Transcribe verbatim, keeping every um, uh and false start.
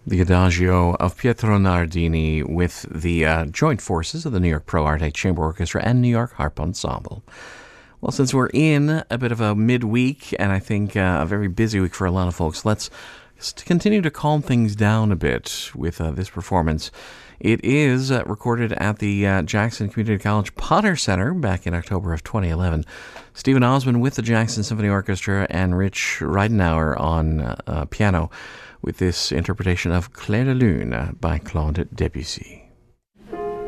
The Adagio of Pietro Nardini with the uh, joint forces of the New York Pro Arte Chamber Orchestra and New York Harp Ensemble. Well, since we're in a bit of a midweek, and I think uh, a very busy week for a lot of folks, let's continue to calm things down a bit with uh, this performance. It is uh, recorded at the uh, Jackson Community College Potter Center back in October of twenty eleven. Stephen Osmond with the Jackson Symphony Orchestra and Rich Ridenour on uh, uh, piano with this interpretation of Clair de Lune by Claude Debussy.